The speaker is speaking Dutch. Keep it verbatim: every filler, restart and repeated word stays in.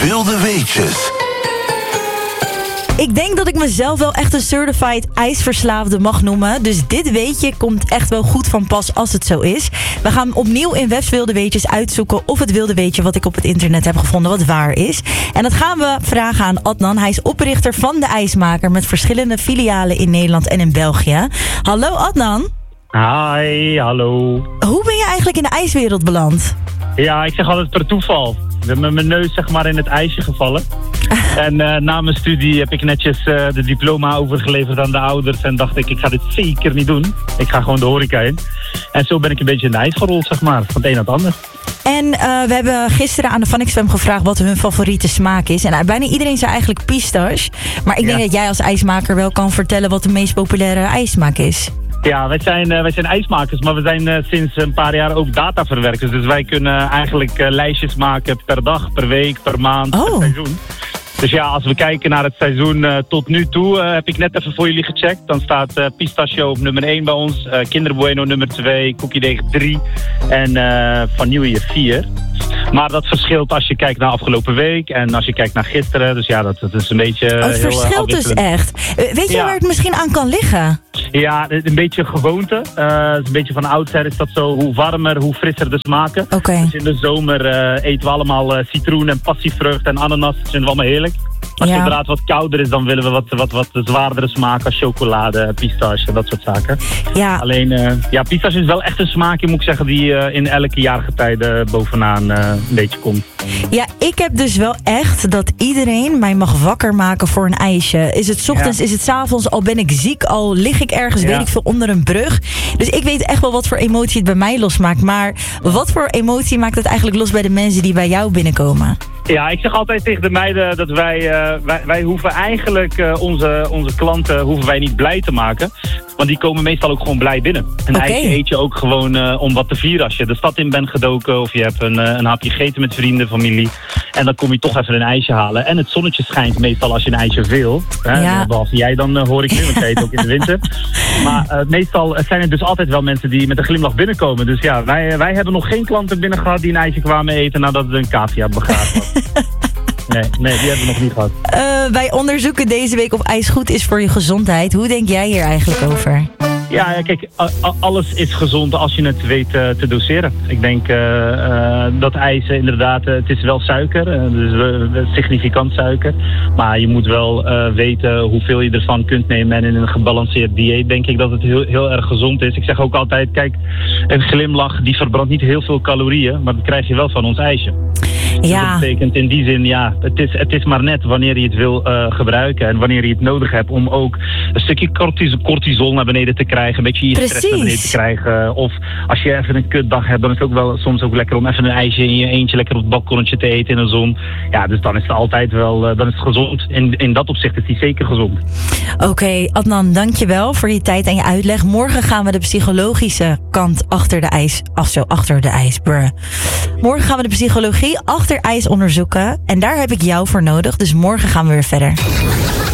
Wilde weetjes. Ik denk dat ik mezelf wel echt een certified ijsverslaafde mag noemen. Dus dit weetje komt echt wel goed van pas als het zo is. We gaan opnieuw in Webs Wilde Weetjes uitzoeken of het wilde weetje wat ik op het internet heb gevonden wat waar is. En dat gaan we vragen aan Adnan. Hij is oprichter van De IJsmaker met verschillende filialen in Nederland en in België. Hallo Adnan. Hi, hallo. Hoe ben je eigenlijk in de ijswereld beland? Ja, ik zeg altijd per toeval. Ik ben met mijn neus zeg maar in het ijsje gevallen. En uh, na mijn studie heb ik netjes uh, de diploma overgeleverd aan de ouders. En dacht ik, ik ga dit zeker niet doen. Ik ga gewoon de horeca in. En zo ben ik een beetje in de ijs gerold, zeg maar. Van het een naar het ander. En uh, we hebben gisteren aan de Van X F M gevraagd wat hun favoriete smaak is. En uh, bijna iedereen zei eigenlijk pistache. Maar ik denk ja. dat jij als ijsmaker wel kan vertellen wat de meest populaire ijsmaak is. Ja, wij zijn, uh, wij zijn ijsmakers, maar we zijn uh, sinds een paar jaar ook dataverwerkers. Dus wij kunnen eigenlijk uh, lijstjes maken per dag, per week, per maand, oh. per seizoen. Dus ja, als we kijken naar het seizoen uh, tot nu toe, uh, heb ik net even voor jullie gecheckt. Dan staat uh, Pistachio op nummer één bij ons, uh, Kinder Bueno nummer twee, Cookie Deeg drie en uh, Vanille vier. Maar dat verschilt als je kijkt naar afgelopen week en als je kijkt naar gisteren. Dus ja, dat, dat is een beetje uh, oh, het heel verschilt dus echt. Weet je ja. waar het misschien aan kan liggen? Ja, een beetje gewoonte. Uh, een beetje van oudsher is dat zo. Hoe warmer, hoe frisser de smaken. Okay. Dus in de zomer uh, eten we allemaal uh, citroen en passievrucht en ananas. Dat vinden we allemaal heerlijk. Maar ja. zodra het wat kouder is, dan willen we wat, wat, wat zwaardere smaken als chocolade, pistache en dat soort zaken. Ja. Alleen, uh, ja, pistache is wel echt een smaakje, moet ik zeggen, die uh, in elke jaargetijde bovenaan uh, een beetje komt. Ja, ik heb dus wel echt dat iedereen mij mag wakker maken voor een ijsje. Is het 's ochtends, ja. is het 's avonds, al ben ik ziek, al lig ik ergens, ja. weet ik veel, onder een brug. Dus ik weet echt wel wat voor emotie het bij mij losmaakt. Maar wat voor emotie maakt het eigenlijk los bij de mensen die bij jou binnenkomen? Ja, ik zeg altijd tegen de meiden dat wij, uh, wij, wij hoeven eigenlijk uh, onze, onze klanten hoeven wij niet blij te maken. Want die komen meestal ook gewoon blij binnen. Een okay. ijsje eet je ook gewoon uh, om wat te vieren als je de stad in bent gedoken. Of je hebt een, uh, een hapje gegeten met vrienden, familie. En dan kom je toch even een ijsje halen. En het zonnetje schijnt meestal als je een ijsje wil. Hè? Ja. Behalve jij dan uh, hoor ik nu, want jij eet ook in de winter. Maar uh, meestal zijn er dus altijd wel mensen die met een glimlach binnenkomen. Dus ja, wij, wij hebben nog geen klanten binnen gehad die een ijsje kwamen eten nadat het een cavia begraafd was. Nee, nee, die hebben we nog niet gehad. Uh, wij onderzoeken deze week of ijs goed is voor je gezondheid. Hoe denk jij hier eigenlijk over? Ja, ja kijk, a- alles is gezond als je het weet uh, te doseren. Ik denk uh, uh, dat ijs inderdaad, uh, het is wel suiker, uh, dus uh, significant suiker. Maar je moet wel uh, weten hoeveel je ervan kunt nemen. En in een gebalanceerd dieet denk ik dat het heel, heel erg gezond is. Ik zeg ook altijd, kijk, een glimlach die verbrandt niet heel veel calorieën, maar dat krijg je wel van ons ijsje. Ja. Dus dat betekent in die zin, ja, het is, het is maar net wanneer je het wil uh, gebruiken. En wanneer je het nodig hebt om ook een stukje cortisol, cortisol naar beneden te krijgen. Een beetje je Precies. stress naar beneden te krijgen. Of als je even een kutdag hebt, dan is het ook wel soms ook lekker om even een ijsje in je eentje lekker op het balkonnetje te eten in de zon. Ja, dus dan is het altijd wel, uh, dan is het gezond. In, in dat opzicht is die zeker gezond. Oké, okay, Adnan, dankjewel voor je tijd en je uitleg. Morgen gaan we de psychologische kant achter de ijs, af zo, achter de ijs, bruh. Morgen gaan we de psychologie achter ijs onderzoeken. En daar heb ik jou voor nodig. Dus morgen gaan we weer verder.